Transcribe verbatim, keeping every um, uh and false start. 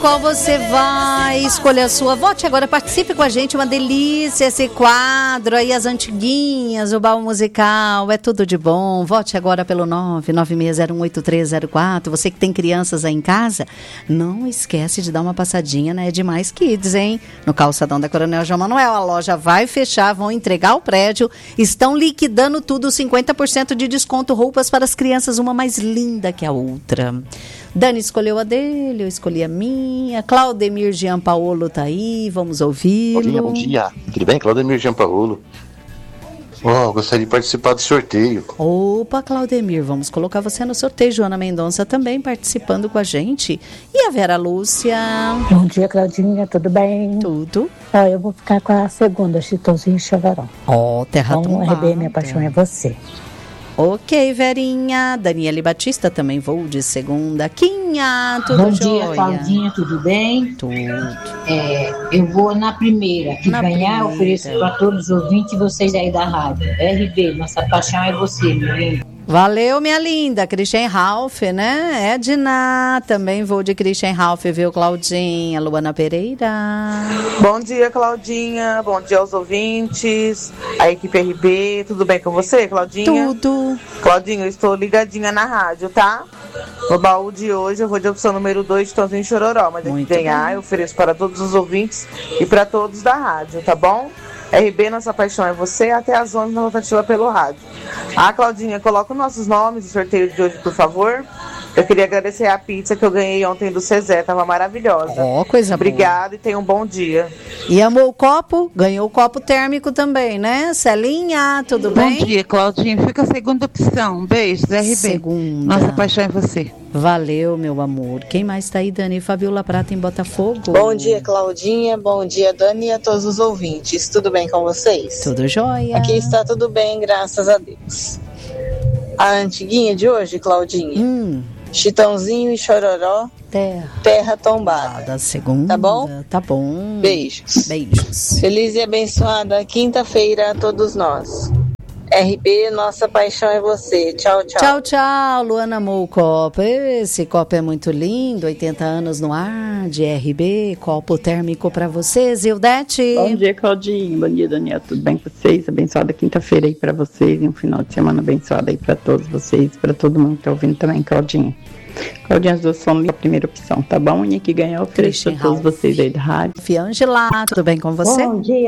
Qual você vai escolher a sua? Vote agora, participe com a gente, uma delícia esse quadro aí, as antiguinhas, o baú musical, é tudo de bom. Vote agora pelo nove nove seis zero um oito três zero quatro. Você que tem crianças aí em casa, não esquece de dar uma passadinha na Edmais Kids, hein? No calçadão da Coronel João Manuel, a loja vai fechar, vão entregar o prédio, estão liquidando tudo, cinquenta por cento de desconto, roupas para as crianças, uma mais linda que a outra. Dani escolheu a dele, eu escolhi a minha. Claudemir Giampaolo tá aí, vamos ouvi-lo. Bom dia, bom dia. Tudo bem? Claudemir Giampaolo. Oh, gostaria de participar do sorteio. Opa, Claudemir, vamos colocar você no sorteio. Joana Mendonça também participando com a gente. E a Vera Lúcia? Bom dia, Claudinha, tudo bem? Tudo. Ah, eu vou ficar com a segunda, Chitãozinho e Chororó. Ó, oh, Terra Tombada. Então, R B, minha paixão é você. Ok, Verinha. Daniele Batista, também vou de segunda. Quinha, tudo Bom jóia? dia, Claudinha, tudo bem? Tudo. É, eu vou na primeira. Que Na ganhar, primeira. eu ofereço para todos os ouvintes e vocês aí da rádio. R B, nossa paixão é você, meu lindo. Valeu, minha linda. Christian Ralph, né? Edna, também vou de Christian Ralph, viu, Claudinha? Luana Pereira. Bom dia, Claudinha. Bom dia aos ouvintes, a equipe R B. Tudo bem com você, Claudinha? Tudo. Claudinha, eu estou ligadinha na rádio, tá? No baú de hoje eu vou de opção número dois, Chitãozinho e Chororó. Mas Muito tem que ganhar, bem. eu ofereço para todos os ouvintes e para todos da rádio, tá bom? R B, nossa paixão é você, até às onze na rotativa pelo rádio. Ah, Claudinha, coloca os nossos nomes no sorteio de hoje, por favor. Eu queria agradecer a pizza que eu ganhei ontem do Cezé, tava maravilhosa. Ó, coisa boa. Obrigada e tenha um bom dia. E amou o copo? Ganhou o copo térmico também, né? Celinha, tudo bem? Bom dia, Claudinha. Fica a segunda opção. Beijos, R B. Segunda. Nossa paixão é você. Valeu, meu amor. Quem mais tá aí, Dani? Fabiola Prata em Botafogo. Bom dia, Claudinha. Bom dia, Dani, e a todos os ouvintes. Tudo bem com vocês? Tudo jóia. Aqui está tudo bem, graças a Deus. A antiguinha de hoje, Claudinha. Hum, Chitãozinho e Chororó, terra. Terra Tombada. Da segunda. Tá bom? Tá bom. Beijos. Beijos. Feliz e abençoada quinta-feira a todos nós. R B, nossa paixão é você. Tchau, tchau. Tchau, tchau. Luana amou o copo. Esse copo é muito lindo. oitenta anos no ar de R B. Copo térmico pra vocês. Ildete. Bom dia, Claudinha. Bom dia, Daniel. Tudo bem com vocês? Abençoada quinta-feira aí pra vocês e um final de semana abençoado aí pra todos vocês, pra todo mundo que tá ouvindo também, Claudinha. Claudinha, as duas são a primeira opção, tá bom? E que ganhar, eu ofereço pra todos vocês aí da rádio. Fiangela, tudo bem com você? Bom dia.